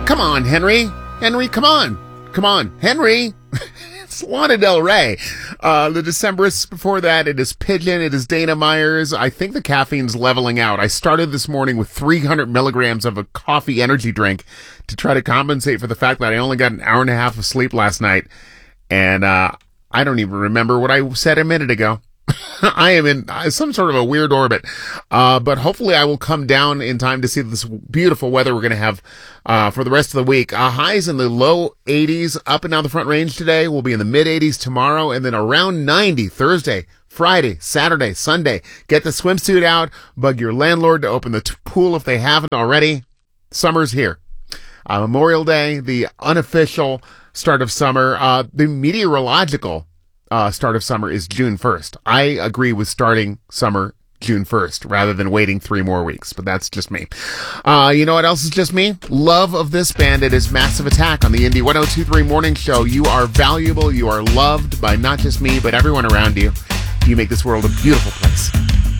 Come on, Henry. Henry, come on. Come on, Henry. It's Lana Del Rey. The Decemberists before that, it is Pigeon, it is Dana Myers. I think the caffeine's leveling out. I started this morning with 300 milligrams of a coffee energy drink to try to compensate for the fact that I only got an hour and a half of sleep last night. And I don't even remember what I said a minute ago. I am in some sort of a weird orbit. But hopefully I will come down in time to see this beautiful weather we're going to have for the rest of the week. Highs in the low 80s up and down the Front Range today. We'll be in the mid 80s tomorrow, and then around 90 Thursday, Friday, Saturday, Sunday. Get the swimsuit out. Bug your landlord to open the pool if they haven't already. Summer's here. Memorial Day, the unofficial start of summer. The meteorological start of summer is June 1st. I agree with starting summer June 1st rather than waiting 3 more weeks, but that's just me. You know what else is just me? Love of this band. It is Massive Attack on the Indie 102.3 Morning Show. You are valuable. You are loved by not just me, but everyone around you. You make this world a beautiful place.